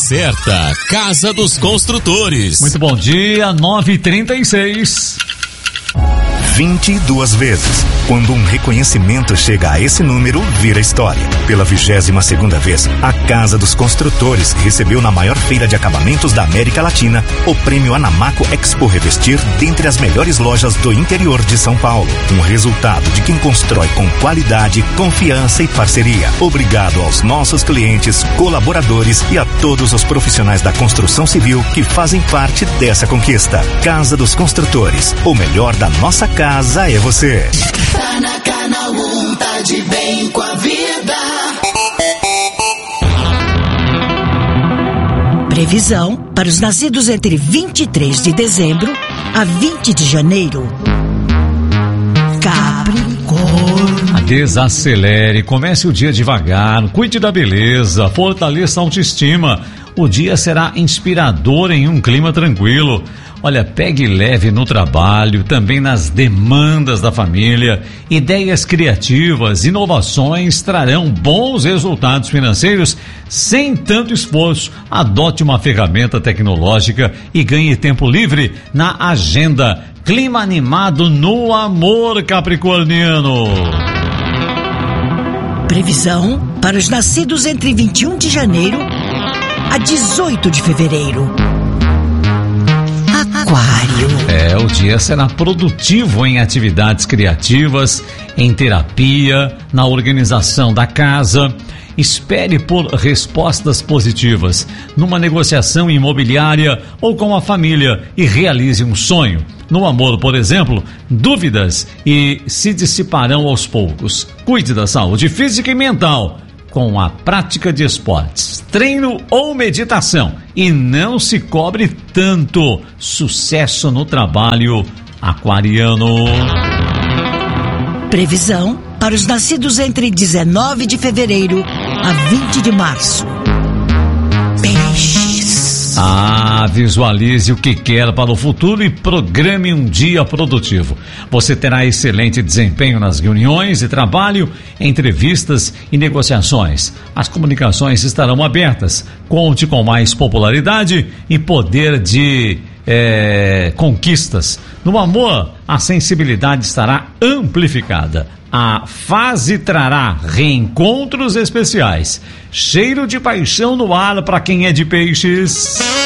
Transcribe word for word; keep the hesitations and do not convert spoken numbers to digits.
certa, Casa dos Construtores. Muito bom dia, nove e trinta e seis. vinte e duas vezes. Quando um reconhecimento chega a esse número, vira história. Pela vigésima segunda vez, a Casa dos Construtores recebeu na maior feira de acabamentos da América Latina o prêmio Anamaco Expo Revestir dentre as melhores lojas do interior de São Paulo. Um resultado de quem constrói com qualidade, confiança e parceria. Obrigado aos nossos clientes, colaboradores e a todos os profissionais da construção civil que fazem parte dessa conquista. Casa dos Construtores, o melhor da nossa casa é você. Tá na Canal um, tá de bem com a vida. Previsão para os nascidos entre vinte e três de dezembro a vinte de janeiro. Capricórnio. Desacelere, comece o dia devagar, cuide da beleza, fortaleça a autoestima. O dia será inspirador em um clima tranquilo. Olha, pegue leve no trabalho, também nas demandas da família. Ideias criativas, inovações trarão bons resultados financeiros sem tanto esforço. Adote uma ferramenta tecnológica e ganhe tempo livre na agenda. Clima animado no amor capricorniano. Previsão para os nascidos entre vinte e um de janeiro a dezoito de fevereiro. Aquário. É, o dia será produtivo em atividades criativas, em terapia, na organização da casa. Espere por respostas positivas numa negociação imobiliária ou com a família e realize um sonho. No amor, por exemplo, dúvidas e se dissiparão aos poucos. Cuide da saúde física e mental com a prática de esportes, treino ou meditação, e não se cobre tanto. Sucesso no trabalho, aquariano. Previsão para os nascidos entre dezenove de fevereiro a vinte de março. Peixes. Ah, visualize o que quer para o futuro e programe um dia produtivo. Você terá excelente desempenho nas reuniões de trabalho, entrevistas e negociações. As comunicações estarão abertas. Conte com mais popularidade e poder de é, conquistas. No amor, a sensibilidade estará amplificada. A fase trará reencontros especiais. Cheiro de paixão no ar para quem é de peixes.